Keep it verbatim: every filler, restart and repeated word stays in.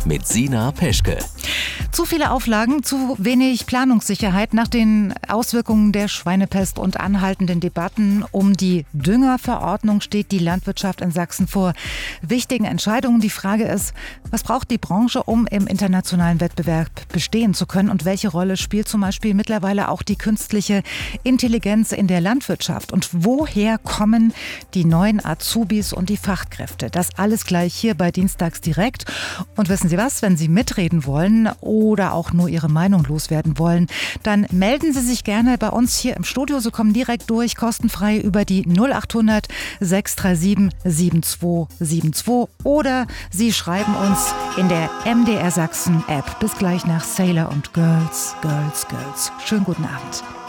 mit Sina Peschke. Zu viele Auflagen, zu wenig Planungssicherheit. Nach den Auswirkungen der Schweinepest und anhaltenden Debatten um die Düngerverordnung steht die Landwirtschaft in Sachsen vor wichtigen Entscheidungen. Die Frage ist, was braucht die Branche, um im internationalen Wettbewerb bestehen zu können? Und welche Rolle spielt zum Beispiel mittlerweile auch die künstliche Intelligenz in der Landwirtschaft? Und woher kommen die neuen Azubis und die Fachkräfte? Das alles gleich hier bei Dienstags direkt. Und wissen Sie was, wenn Sie mitreden wollen oder auch nur Ihre Meinung loswerden wollen, dann melden Sie sich gerne bei uns hier im Studio. Sie kommen direkt durch, kostenfrei über die null acht hundert sechs drei sieben sieben zwei sieben zwei oder Sie schreiben uns in der M D R Sachsen App. Bis gleich nach Sailor und Girls, Girls, Girls. Schönen guten Abend.